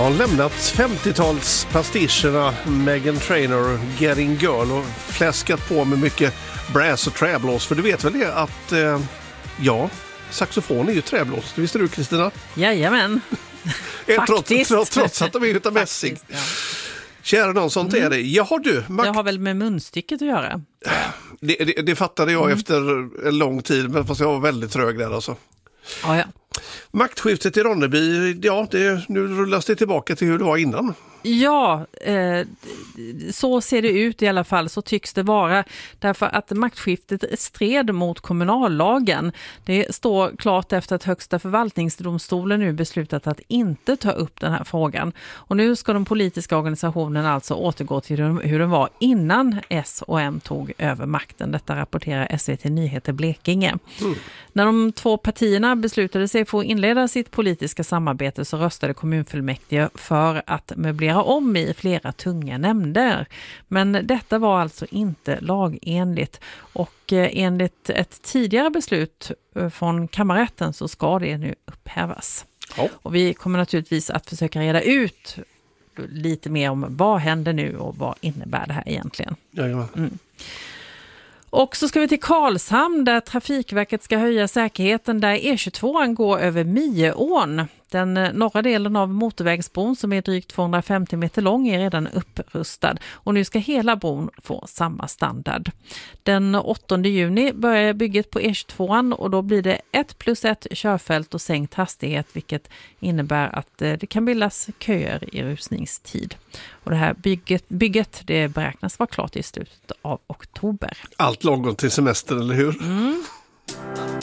Jag har lämnat 50-tals pastischerna Meghan Trainor, Getting Girl och fläskat på med mycket brass och träblås. För du vet väl det att, saxofon är ju träblås. Det visste du, Kristina? Jajamän. Trots att de är utan mässing. Ja. Kära någon, sånt är det. Jaha du, Det har väl med munstycket att göra? Det fattade jag efter en lång tid, men fast jag var väldigt trög där alltså. Ja. Maktskiftet i Ronneby, nu rullas det tillbaka till hur det var innan. Ja, så ser det ut i alla fall, så tycks det vara. Därför att maktskiftet stred mot kommunallagen. Det står klart efter att Högsta förvaltningsdomstolen nu beslutat att inte ta upp den här frågan. Och nu ska de politiska organisationerna alltså återgå till hur den var innan S och M tog över makten. Detta rapporterar SVT Nyheter Blekinge. När de två partierna beslutade sig för att inleda sitt politiska samarbete så röstade kommunfullmäktige för att möblera om i flera tunga nämnder. Men detta var alltså inte lagenligt, och enligt ett tidigare beslut från kammarrätten så ska det nu upphävas. Ja. Och vi kommer naturligtvis att försöka reda ut lite mer om vad händer nu och vad innebär det här egentligen. Ja. Och så ska vi till Karlshamn där Trafikverket ska höja säkerheten där E22 går över Mieån. Den norra delen av motorvägsbron som är drygt 250 meter lång är redan upprustad och nu ska hela bron få samma standard. Den 8 juni börjar bygget på E22 och då blir det 1+1 körfält och sänkt hastighet, vilket innebär att det kan bildas köer i rusningstid. Och det här bygget det beräknas vara klart i slutet av oktober. Allt långt till semester, eller hur?